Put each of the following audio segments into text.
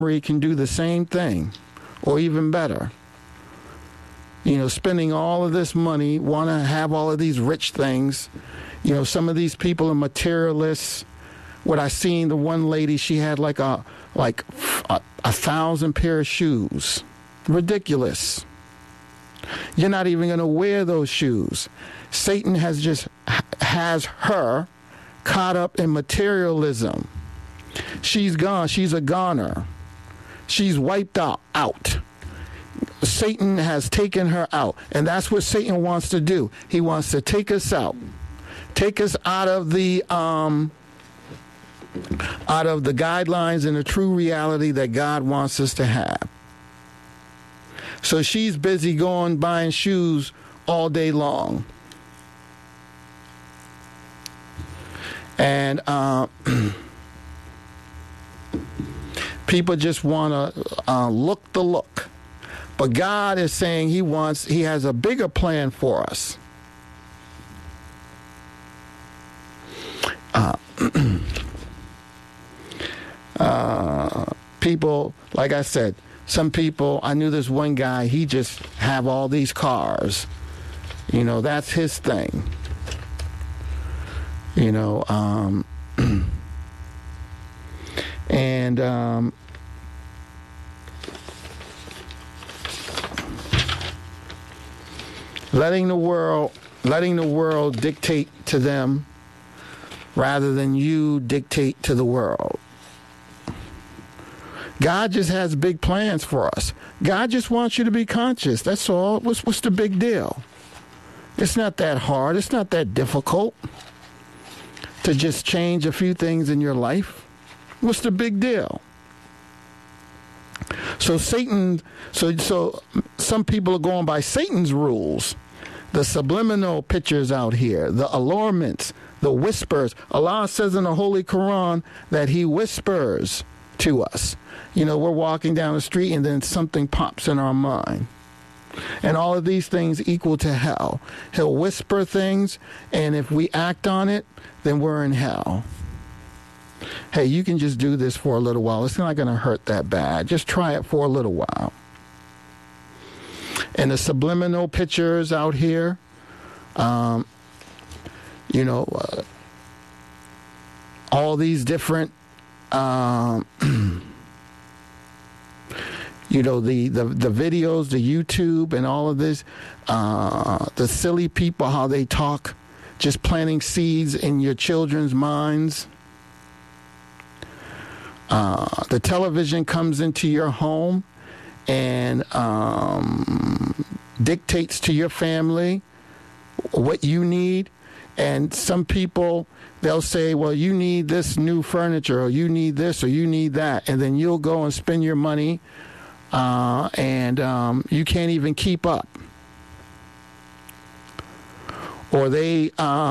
can do the same thing or even better. Spending all of this money, want to have all of these rich things. Some of these people are materialists. What I seen, the one lady, she had like a 1,000 pair of shoes. Ridiculous. You're not even going to wear those shoes. Satan has her caught up in materialism. She's gone. She's a goner. She's wiped out. Satan has taken her out. And that's what Satan wants to do. He wants to take us out. Take us out of the guidelines and the true reality that God wants us to have. So she's busy going buying shoes all day long. And people just want to look the look. But God is saying he has a bigger plan for us. People, like I said, some people, I knew this one guy, he just have all these cars. That's his thing. And letting the world dictate to them rather than you dictate to the world. God just has big plans for us. God just wants you to be conscious. That's all. What's the big deal? It's not that hard. It's not that difficult to just change a few things in your life. What's the big deal? So some people are going by Satan's rules. The subliminal pictures out here, the allurements, the whispers. Allah says in the Holy Quran that he whispers to us. We're walking down the street and then something pops in our mind. And all of these things equal to hell. He'll whisper things, and if we act on it, then we're in hell. Hey, you can just do this for a little while. It's not going to hurt that bad. Just try it for a little while. And the subliminal pictures out here, all these different, the videos, the YouTube and all of this, the silly people, how they talk, just planting seeds in your children's minds. The television comes into your home and dictates to your family what you need. And some people, they'll say, well, you need this new furniture, or you need this, or you need that. And then you'll go and spend your money, and you can't even keep up. Or they,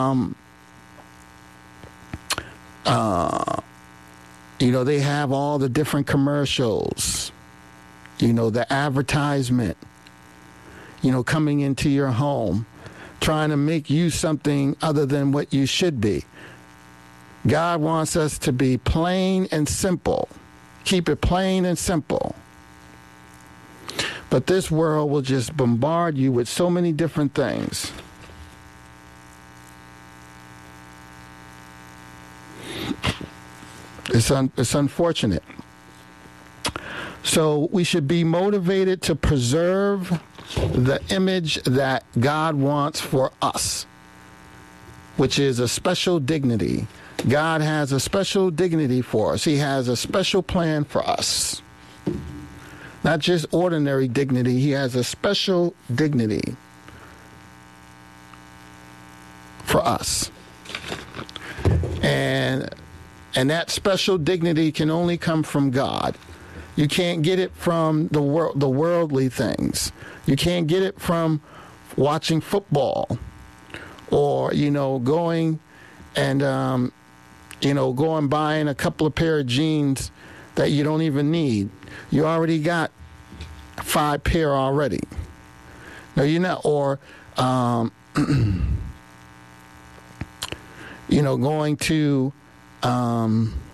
they have all the different commercials, the advertisement, coming into your home, trying to make you something other than what you should be. God wants us to be plain and simple. Keep it plain and simple. But this world will just bombard you with so many different things. It's unfortunate. So we should be motivated to preserve the image that God wants for us, which is a special dignity. God has a special dignity for us. He has a special plan for us. Not just ordinary dignity. He has a special dignity for us. And that special dignity can only come from God. You can't get it from the worldly things. You can't get it from watching football or, going and, going buying a couple of pair of jeans that you don't even need. You already got 5 pair already. No, you're not. Or, going to,